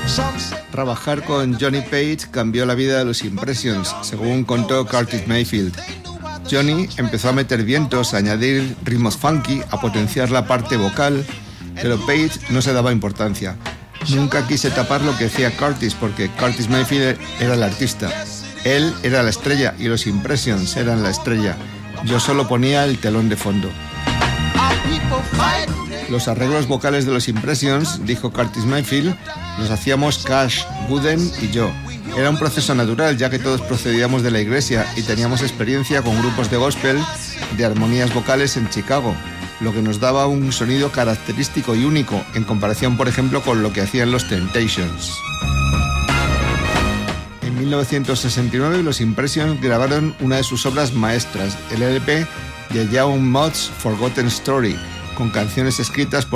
Trabajar con Johnny Page cambió la vida de los Impressions, según contó Curtis Mayfield. Johnny empezó a meter vientos, a añadir ritmos funky, a potenciar la parte vocal, pero Page no se daba importancia. Nunca quise tapar lo que decía Curtis, porque Curtis Mayfield era el artista. Él era la estrella y los Impressions eran la estrella. Yo solo ponía el telón de fondo. Los arreglos vocales de los Impressions, dijo Curtis Mayfield, los hacíamos Cash, Wooden y yo. Era un proceso natural, ya que todos procedíamos de la iglesia y teníamos experiencia con grupos de gospel de armonías vocales en Chicago, lo que nos daba un sonido característico y único, en comparación, por ejemplo, con lo que hacían los Temptations. En 1969, los Impressions grabaron una de sus obras maestras, el LP de Young Mott's Forgotten Story, con canciones escritas por